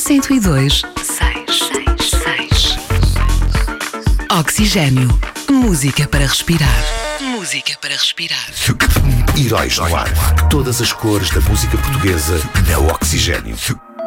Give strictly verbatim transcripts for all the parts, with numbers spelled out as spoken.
cento e dois, seis, seis, seis. Oxigênio. Música para respirar. Música para respirar. Heróis no ar. Todas as cores da música portuguesa na Oxigênio.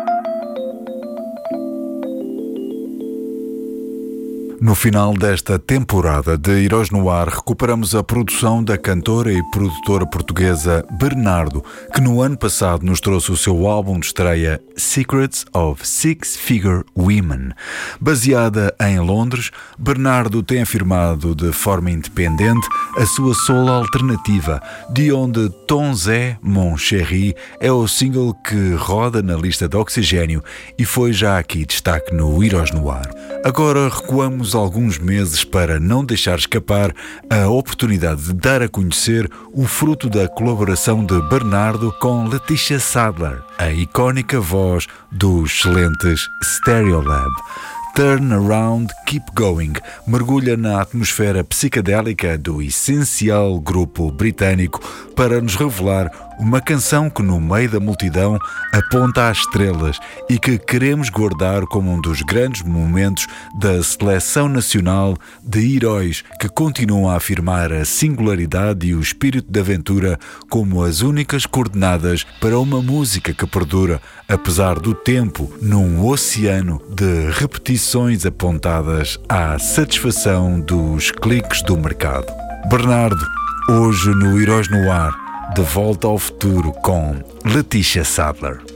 No final desta temporada de Heróis no Ar, recuperamos a produção da cantora e produtora portuguesa Bernardo, que no ano passado nos trouxe o seu álbum de estreia Secrets of Six Figure Women. Baseada em Londres, Bernardo tem afirmado de forma independente a sua solo alternativa, de onde Ton Zé Mon Chéri é o single que roda na lista de Oxigênio e foi já aqui destaque no Heróis no Ar. Agora recuamos alguns meses para não deixar escapar a oportunidade de dar a conhecer o fruto da colaboração de Bernardo com Letícia Sadler, a icónica voz dos excelentes Stereolab. Turn Around, Keep Going mergulha na atmosfera psicadélica do essencial grupo britânico para nos revelar uma canção que no meio da multidão aponta às estrelas e que queremos guardar como um dos grandes momentos da seleção nacional de heróis que continuam a afirmar a singularidade e o espírito de aventura como as únicas coordenadas para uma música que perdura, apesar do tempo, num oceano de repetições apontadas à satisfação dos cliques do mercado. Bernardo, hoje no Heróis no Ar, de volta ao futuro com Letícia Sadler.